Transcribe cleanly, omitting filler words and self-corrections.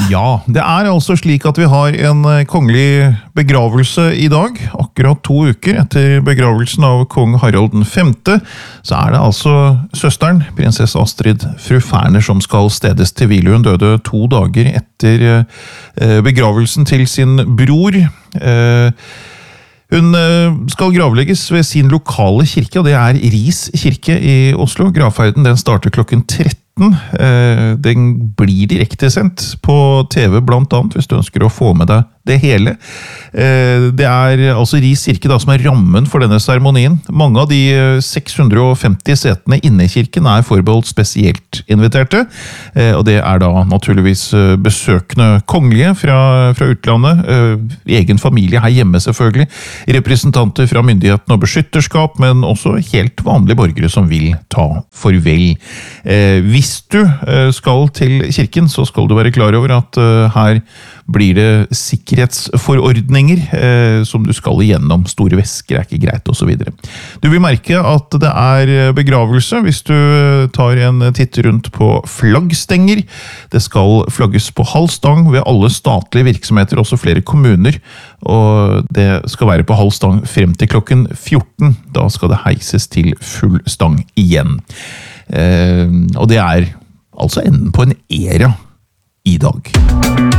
Ja, det altså slik at vi har en kongelig begravelse I dag. Akkurat 2 uker etter begravelsen av kong Harald den 5., så det altså søsteren, prinsesse Astrid fru Ferner, som skal stedes til hvile. Hun døde 2 dager etter begravelsen til sin bror. Hun skal gravlegges ved sin lokale kirke, og det Ris kirke I Oslo. Gravferden den starter klokken 13. Den blir direkte sendt på TV blant annet, hvis du ønsker å få med deg det hele. Det altså Ris kirke da, som rammen for denne seremonien. Mange av de 650 setene inne I kirken forbeholdt spesielt inviterte, og det da naturligvis besøkende kongelige fra utlandet, egen familie her hjemme selvfølgelig, representanter fra myndighetene og beskytterskap, men også helt vanlige borgere som vil ta farvel. Hvis du skal til kirken, så skal du være klar over at her blir det sikkerhetsforordninger som du skal igjennom. Store vesker ikke greit, og så videre. Du vil merke at det begravelse hvis du tar en titt rundt på flaggstenger. Det skal flagges på halv stang ved alle statlige virksomheter, også flere kommuner, og det skal være på halv stang frem til klokken 14. Da skal det heises til full stang igjen. Og det altså enden på en æra I dag.